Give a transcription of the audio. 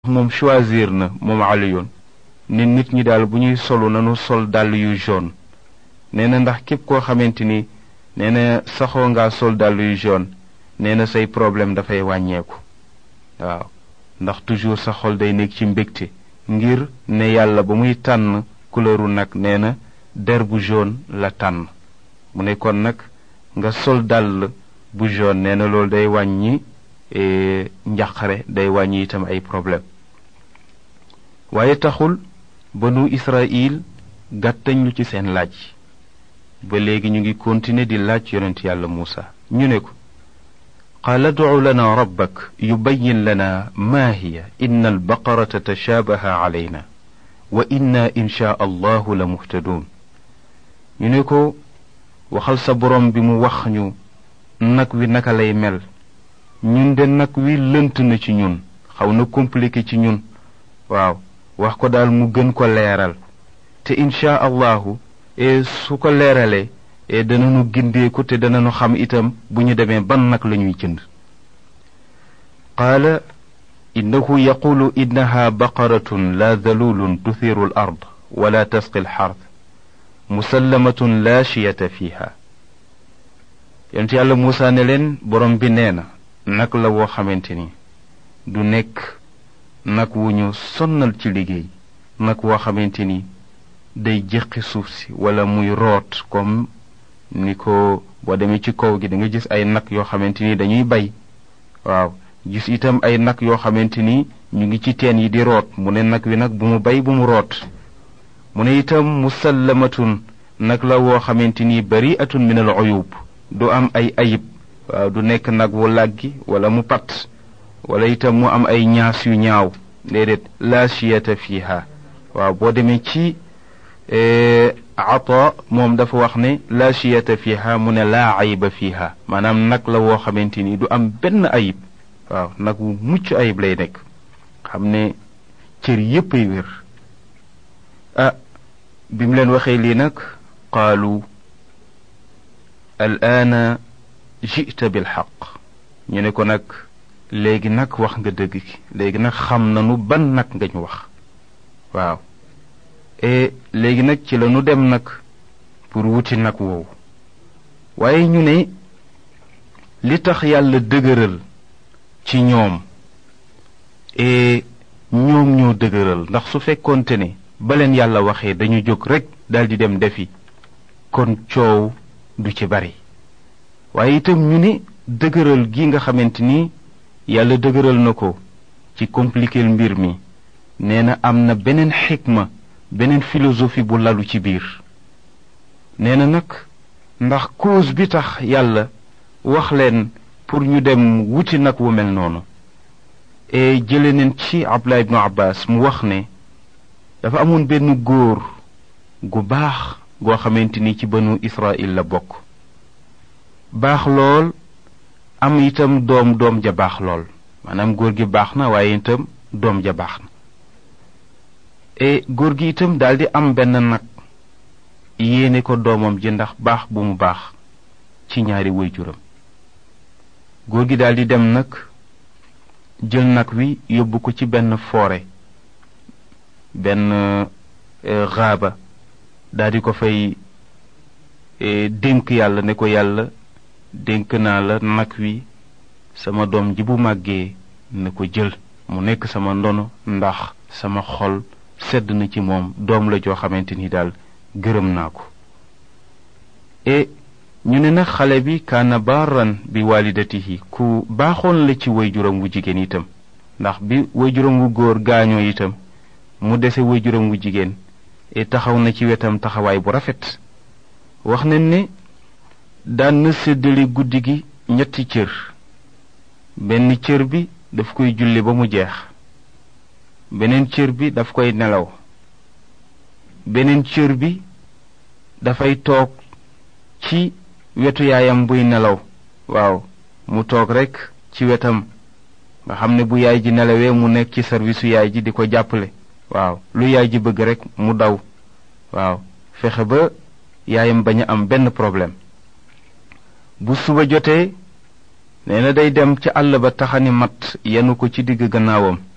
moom choisir na moom Aliyun ne nit ñi daal bu ñuy solu nanu sol dàll yu jaune. nee na ndax képp koo xamante ni nee na saxoo ngaa sol dàll yu jaune nee na say problème dafay wàññeeku. waaw ndax toujours sa xol day nekk ci mbégte ngir ne yàlla ba muy tànn couleuru nag nee na der bu jaune la tànn. mu ne kon nag nga sol dàll bu jaune nee na loolu day wàññi njaqare day wàññi itam ay problème. waaye taxul banu Israël gàttañ lu ci seen laaj ba léegi ñu ngi continuer di laaj yonent yàlla Muusa. ñu ne ko qaala ad'u lana rabbak yubayyin lana maa hiya inna albaqarata tashaabaha alayna wa inna inshaa allahu la muhtadun. ñu ne ko waxal sa borom bi mu wax ñu nag wi naka lay mel. ñun de nag wi lënt na ci ñun xaw na compliqué ci ñun. waaw wax ko daal mu gën ko leeral te insha allahu su ko leeralee danañu gindeeku te danañu xam itam bu ñu demee ban nag la ñuy jënd. qaala innahu yaqulu innaha baqaratun la dalulun tuthiru al ard wala tasqi al xard musallamatun la shiyata fiha. yonent yàlla Muusa ne leen borom bi nee na nag la woo xamante ni du nekk nag wu ñu sonnal ci liggéey nag woo xamante ni day jëqi suuf si wala muy root comme ni ko boo demee ci kaw gi da nga gis ay nag yoo xamante ni dañuy bay. waaw gis itam ay nag yoo xamante ni ñu ngi ci teen yi di root. mu ne nag wi nag bu mu bay bu mu root. mu ne itam musallamatun nag la woo xamante ni bari'atun min al uyub du am ay ayib. waaw du nekk nag wu làggi wala mu pat wala itam mu am ay ñaas yu ñaaw déedéet la shiyata fiha. waaw boo demee ci Ata moom dafa wax ne la shiyata fiha mu ne laa ayiba fiha maanaam nag la woo xamante ni du am benn ayib. waaw nag wu mucc ayib lay nekk xam ne cër yépp ay wér. bi mu leen waxee lii nag qaalu al'aana ji'ta bil haqq. ñu ne ko nag léegi nag wax nga dëgg ki léegi nag xam nanu ban nag nga ñu wax. waaw léegi nag ci la nu dem nag pour wuti nag woowu. waaye ñu ne li tax yàlla dëgëral ci ñoom ñoom ñoo dëgëral ndax su fekkoonte ne ba leen yàlla waxee dañu jóg rekk daldi dem defi kon coow du ci bari. waaye itam ñu ne dëgëral gi nga xamante ni yàlla dëgëral na ko ci compliquer mbir mi nee na am na beneen xikma beneen philosophie bu lalu ci biir. nee na nag ndax cause bi tax yàlla wax leen pour ñu dem wuti nag wu mel noonu jële neen ci Abdullah ibnu Abbas mu wax ne dafa amoon benn góor gu baax goo xamante ni ci banu Israël la bokk. baax lool am itam doom ja baax lool maanaam góor gi baax na waaye itam doom ja baax na. góor gi itam daldi am benn nag yéene ko doomam ji ndax baax bu mu baax ci ñaari waajuram. góor gi daldi dem nag jël nag wi yóbbu ko ci benn forêt benn xaaba daldi ko fay dénk yàlla ne ko yàlla dénk naa la nag wi sama doom ji bu màggee na ko jël mu nekk sama ndono ndax sama xol sedd na ci moom doom la joo xamante ni daal gërëm naa ko. ñu ne nag xale bi kaana barran bi walidatihi ku baaxoon la ci waajuram wu jigéen itam ndax bi waajuram wu góor gaañoo itam mu dese waajuram wu jigéen taxaw na ci wetam taxawaay bu rafet. wax nañ ne daan na séddale guddi gi ñetti cër. benn cër bi daf koy julli ba mu jeex. beneen cër bi daf koy nelaw. beneen cër bi dafay toog ci wetu yaayam buy nelaw. waaw mu toog rekk ci wetam nga xam ne bu yaay ji nelawee mu nekk ci service yaay ji di ko jàppale. waaw lu yaay ji bëgg rekk mu daw. waaw fexe ba yaayam bañ a am benn problème. bu suba jotee nee na day dem ci àll ba taxani mat yenu ko ci digg gannaawam